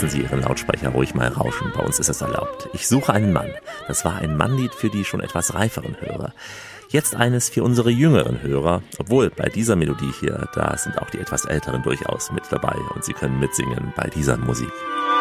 Lassen Sie Ihren Lautsprecher ruhig mal rauschen, bei uns ist das erlaubt. Ich suche einen Mann. Das war ein Mannlied für die schon etwas reiferen Hörer. Jetzt eines für unsere jüngeren Hörer, obwohl bei dieser Melodie hier, da sind auch die etwas älteren durchaus mit dabei und sie können mitsingen bei dieser Musik.